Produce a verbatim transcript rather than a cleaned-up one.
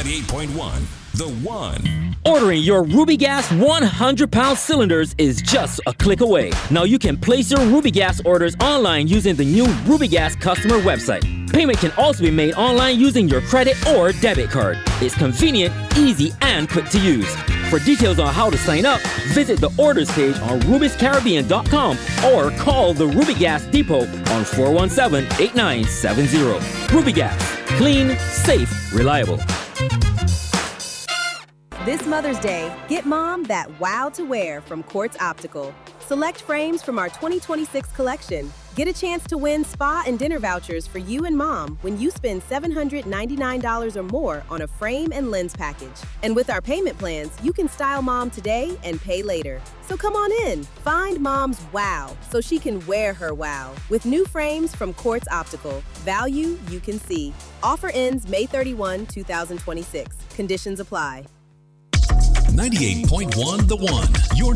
ninety-eight point one, The One. Ordering your Ruby Gas one hundred pound cylinders is just a click away. Now you can place your Ruby Gas orders online using the new Ruby Gas customer website. Payment can also be made online using your credit or debit card. It's convenient, easy, and quick to use. For details on how to sign up, visit the orders page on rubis caribbean dot com or call the Ruby Gas Depot on four one seven, eight nine seven zero. Ruby Gas. Clean, safe, reliable. This Mother's Day, get mom that wow to wear from Quartz Optical. Select frames from our twenty twenty-six collection. Get a chance to win spa and dinner vouchers for you and mom when you spend seven hundred ninety-nine dollars or more on a frame and lens package. And with our payment plans, you can style mom today and pay later. So come on in, find mom's wow so she can wear her wow with new frames from Quartz Optical. Value you can see. Offer ends May thirty-first, two thousand twenty-six. Conditions apply. ninety-eight point one, The One. Your